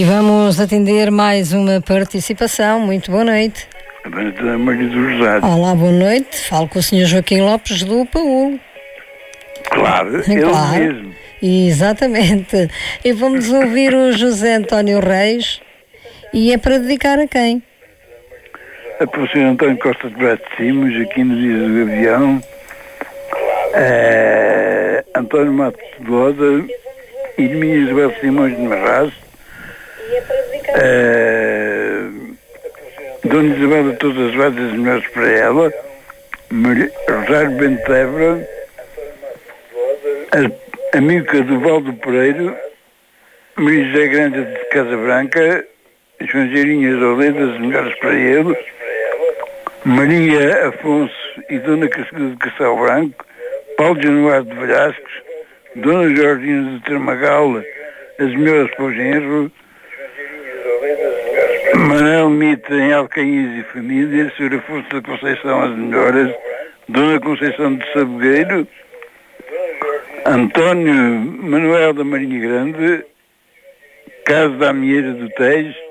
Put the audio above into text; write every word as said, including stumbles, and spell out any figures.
E vamos atender mais uma participação. Muito boa noite. Boa noite, Maria do Rosário. Olá, boa noite. Falo com o senhor Joaquim Lopes do Paulo. Claro, ele Claro. mesmo. Exatamente. E vamos ouvir o José António Reis. E é para dedicar a quem? A professora António Costa de Brás de Cima, aqui no Dia do Gavião, é, António Matos de Boda, Irmina Isabel Simões de Marraz, é, Dona Isabel de todas as vadas melhores para ela, Maria, Rosário Bentebra, a, a Milka do Valdo Pereiro, Maria José Grande de Casa Branca, João Geirinhas Oledas, melhores para ele, Maria Afonso e Dona Cascuda de Castelo Branco, Paulo Januário de Velhascos, Dona Jorginha de Tramagal, as melhores para o genro, Manuel Mita em Alcaíns e Família, Senhora Afonso da Conceição, as melhores, Dona Conceição de Sabogueiro, António Manuel da Marinha Grande, Casa da Amieira do Tejo,